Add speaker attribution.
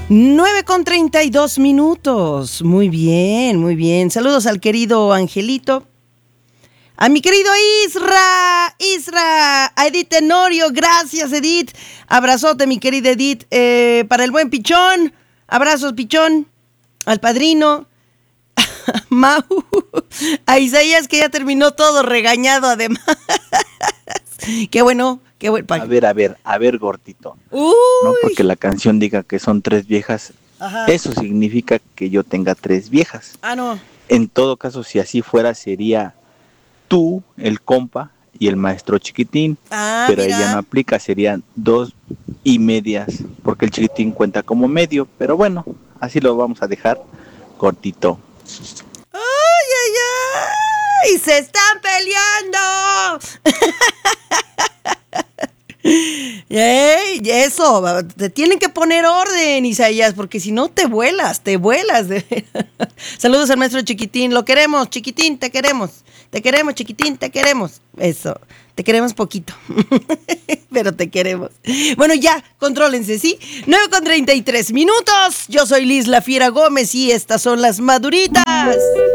Speaker 1: 9:32. Muy bien, muy bien. Saludos al querido Angelito. A mi querido Isra, a Edith Tenorio, gracias Edith. Abrazote mi querida Edith. Para el buen Pichón, abrazos Pichón. Al padrino. Mau. A Isaías que ya terminó todo regañado además. Qué bueno, qué bueno.
Speaker 2: A ver, gordito.
Speaker 1: Uy.
Speaker 2: No porque la canción diga que son 3 viejas, ajá, eso significa que yo tenga 3 viejas.
Speaker 1: Ah, no.
Speaker 2: En todo caso, si así fuera, sería tú, el compa y el maestro Chiquitín. Pero mira, ella no aplica, serían 2 y medias, porque el Chiquitín cuenta como medio. Pero bueno, así lo vamos a dejar cortito.
Speaker 1: ¡Ay, ay, ay! ¡Se están peleando! ¡Ey! Eso, te tienen que poner orden, Isaías, porque si no te vuelas. Saludos al maestro Chiquitín, lo queremos, Chiquitín, te queremos, Chiquitín, te queremos. Eso, te queremos poquito, pero te queremos. Bueno, ya, contrólense, ¿sí? 9:33. Yo soy Liz La Fiera Gómez y estas son las Maduritas.